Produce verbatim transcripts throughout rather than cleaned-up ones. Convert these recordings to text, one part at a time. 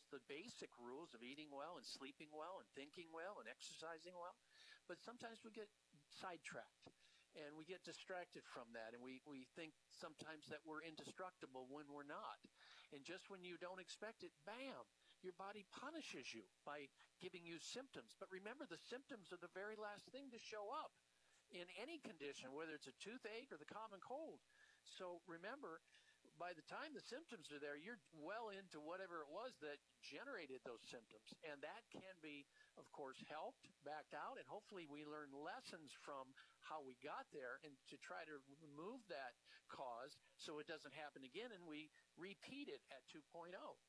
the basic rules of eating well and sleeping well and thinking well and exercising well. But sometimes we get sidetracked and we get distracted from that. And we, we think sometimes that we're indestructible when we're not. And just when you don't expect it, bam, your body punishes you by giving you symptoms. But remember, the symptoms are the very last thing to show up in any condition, whether it's a toothache or the common cold. So remember, by the time the symptoms are there, you're well into whatever it was that generated those symptoms. And that can be, of course, helped, backed out, and hopefully we learn lessons from how we got there and to try to remove that cause so it doesn't happen again and we repeat it at two point oh.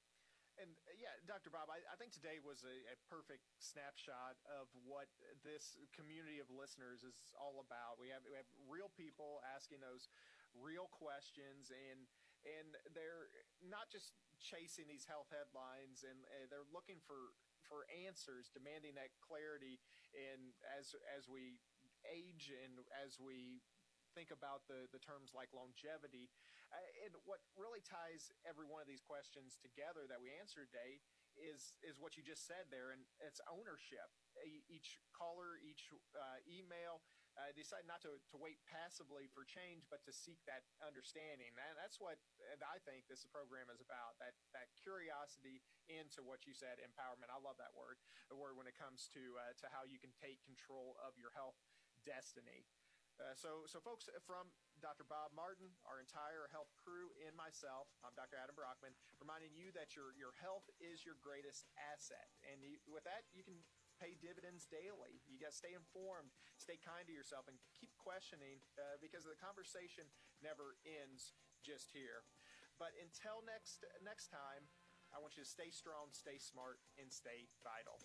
And uh, yeah, Doctor Bob, I, I think today was a, a perfect snapshot of what this community of listeners is all about. We have we have real people asking those real questions, and and they're not just chasing these health headlines, and uh, they're looking for for answers, demanding that clarity. And as as we age and as we think about the, the terms like longevity. Uh, and what really ties every one of these questions together that we answer today is is what you just said there, and it's ownership. E- each caller, each uh, email, uh, decide not to, to wait passively for change, but to seek that understanding. And that's what I think this program is about, that, that curiosity into what you said, empowerment. I love that word, the word when it comes to uh, to how you can take control of your health destiny. Uh, so, so folks, from Doctor Bob Martin, our entire health crew, and myself, I'm Doctor Adam Brockman, reminding you that your, your health is your greatest asset. And you, with that, you can pay dividends daily. You got to stay informed, stay kind to yourself, and keep questioning uh, because the conversation never ends just here. But until next next time, I want you to stay strong, stay smart, and stay vital.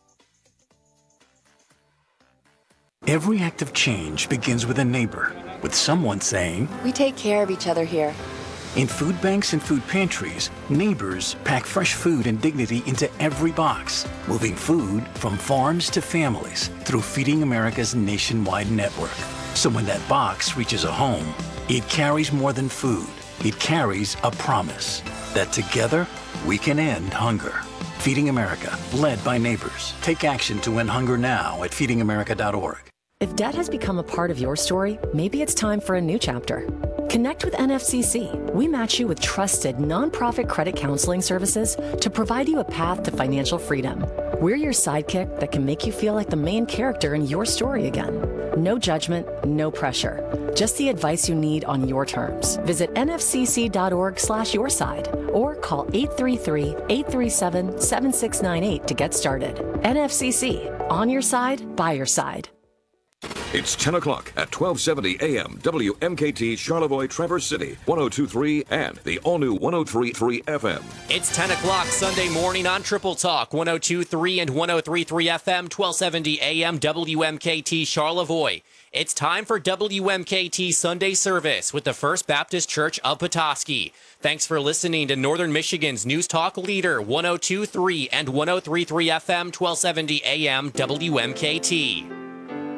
Every act of change begins with a neighbor, with someone saying, "We take care of each other here." In food banks and food pantries, neighbors pack fresh food and dignity into every box, moving food from farms to families through Feeding America's nationwide network. So when that box reaches a home, it carries more than food. It carries a promise that together we can end hunger. Feeding America, led by neighbors. Take action to end hunger now at feeding america dot org. If debt has become a part of your story, maybe it's time for a new chapter. Connect with N F C C. We match you with trusted nonprofit credit counseling services to provide you a path to financial freedom. We're your sidekick that can make you feel like the main character in your story again. No judgment, no pressure. Just the advice you need on your terms. Visit N F C C dot org slash your side or call eight three three, eight three seven, seven six nine eight to get started. N F C C, on your side, by your side. It's ten o'clock at twelve seventy A M W M K T Charlevoix, Traverse City, one oh two point three and the all-new one oh three point three F M. It's ten o'clock Sunday morning on Triple Talk, one oh two point three and one oh three point three F M, twelve seventy A M W M K T Charlevoix. It's time for W M K T Sunday Service with the First Baptist Church of Petoskey. Thanks for listening to Northern Michigan's News Talk leader, one oh two point three and one oh three point three F M, twelve seventy A M W M K T.